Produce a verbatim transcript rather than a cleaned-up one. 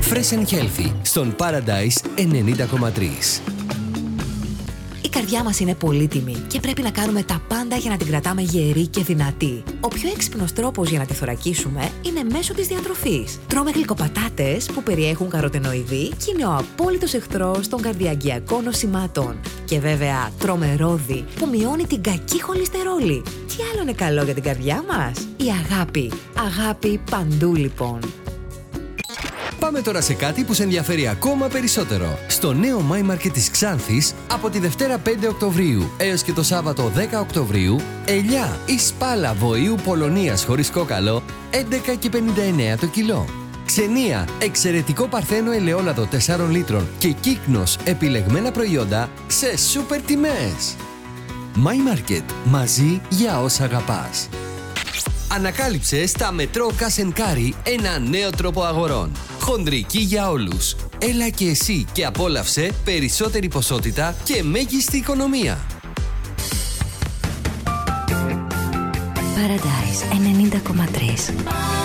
Fresh and Healthy στον Paradise ενενήντα κόμμα τρία. Η καρδιά μας είναι πολύτιμη και πρέπει να κάνουμε τα πάντα για να την κρατάμε γερή και δυνατή. Ο πιο έξυπνος τρόπος για να τη θωρακίσουμε είναι μέσω της διατροφής. Τρώμε γλυκοπατάτες που περιέχουν καροτενοειδή και είναι ο απόλυτος εχθρός των καρδιαγγειακών νοσημάτων. Και βέβαια τρώμε ρόδι που μειώνει την κακή χολυστερόλη. Τι άλλο είναι καλό για την καρδιά μας? Η αγάπη. Αγάπη παντού λοιπόν. Πάμε τώρα σε κάτι που σε ενδιαφέρει ακόμα περισσότερο. Στο νέο My Market της Ξάνθης, από τη Δευτέρα πέντε Οκτωβρίου έως και το Σάββατο δέκα Οκτωβρίου, ελιά ή σπάλα βοήου Πολωνίας χωρίς κόκαλο, έντεκα και πενήντα εννέα το κιλό. Ξενία, εξαιρετικό παρθένο ελαιόλαδο τεσσάρων λίτρων και κύκνος επιλεγμένα προϊόντα σε σούπερ τιμές. My Market, μαζί για όσα αγαπάς. Ανακάλυψε στα Μετρό Cash and Carry ένα νέο τρόπο αγορών. Χονδρική για όλους. Έλα και εσύ και απόλαυσε περισσότερη ποσότητα και μέγιστη οικονομία. Paradise ενενήντα κόμμα τρία.